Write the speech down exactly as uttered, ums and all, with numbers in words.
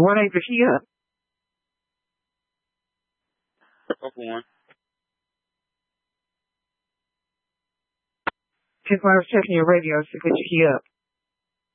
One ain't the key up. Couple one. Just when I was checking your radio to get your key up.